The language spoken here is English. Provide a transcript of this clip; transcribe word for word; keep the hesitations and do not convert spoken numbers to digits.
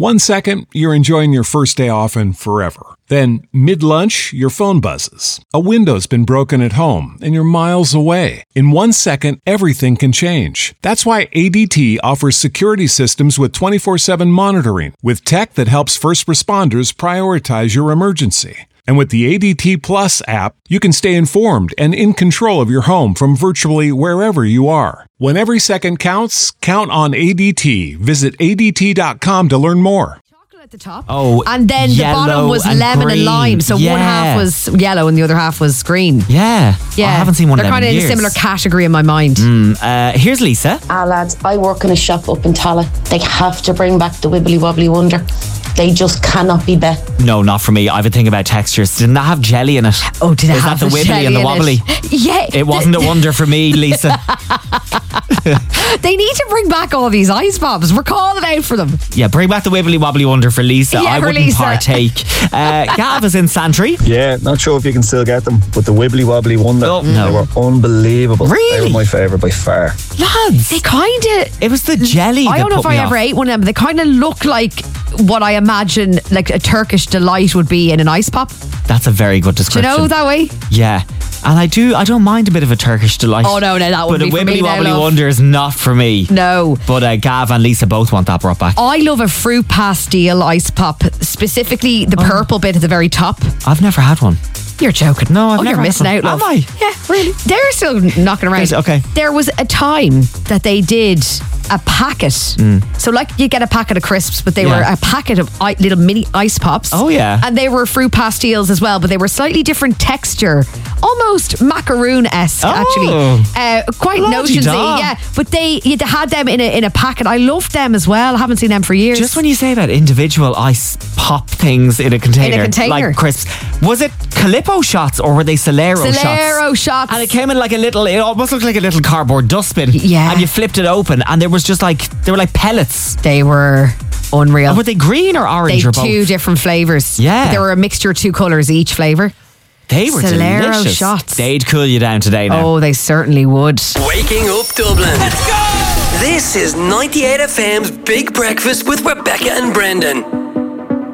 One second, you're enjoying your first day off and forever. Then, mid-lunch, your phone buzzes. A window's been broken at home and you're miles away. In one second, everything can change. That's why A D T offers security systems with twenty-four seven monitoring, with tech that helps first responders prioritize your emergency. And with the A D T Plus app, you can stay informed and in control of your home from virtually wherever you are. When every second counts, count on A D T. Visit A D T dot com to learn more. Chocolate at the top. Oh, and then the bottom was and lemon green. and lime. So Yeah. one half was yellow and the other half was green. Yeah. Yeah. I haven't seen one They're of them kind in of in a years. similar category in my mind. Mm, uh, here's Lisa. Ah, lads, I work in a shop up in Tala. They have to bring back the Wibbly Wobbly Wonder. They just cannot be bet. No, not for me. I have a thing about textures. Didn't that have jelly in it? Oh, did it Is have that the the wibbly jelly and the in it? wobbly? Yeah. It wasn't a wonder for me, Lisa. They need to bring back all these ice pops. We're calling out for them. Yeah, bring back the wibbly wobbly wonder for Lisa. Yeah, I for wouldn't Lisa. partake. Uh, Gav is in Santry. Yeah, not sure if you can still get them, but the Wibbly Wobbly Wonder, Oh, no. they were unbelievable. Really? They were my favourite by far. Lads, They kind of... it was the jelly I that don't know put if me I off. ever ate one of them. They kind of look like what I imagine like a Turkish delight would be in an ice pop. That's a very good Do you description. know that way? Yeah. And I do, I don't mind a bit of a Turkish delight. Oh, no, no, that But wouldn't a be for me wibbly now, wobbly love. wonder is not for me. No. But uh, Gav and Lisa both want that brought back. I love a fruit pastille ice pop, specifically the purple bit at the very top. I've never had one. You're joking. No, I've oh, never you're had missing one. out, love. Am I? Yeah, really. They're still knocking around. Is it? Okay. There was a time that they did a packet. So like you get a packet of crisps, but they Mm. Yeah. were a packet of i- little mini ice pops. Oh, yeah. And they were fruit pastilles as well, but they were slightly different texture. Almost macaroon-esque, Oh. actually. Uh, quite Bloody noticeably, da. yeah. But they you had them in a, in a packet. I loved them as well. I haven't seen them for years. Just when you say about individual ice pop things in a container, container. like crisps, was it Calippo shots or were they Solero, shots? Solero shots. And it came in like a little, it almost looked like a little cardboard dustbin. Yeah. And you flipped it open and there was just like, they were like pellets. They were unreal. And were they green or orange They or both? two different flavours. Yeah. But they were a mixture of two colours each flavour. They were Solero delicious. shots. They'd cool you down today now. Oh, they certainly would. Waking up Dublin. Let's go! This is ninety-eight F M's Big Breakfast with Rebecca and Brendan.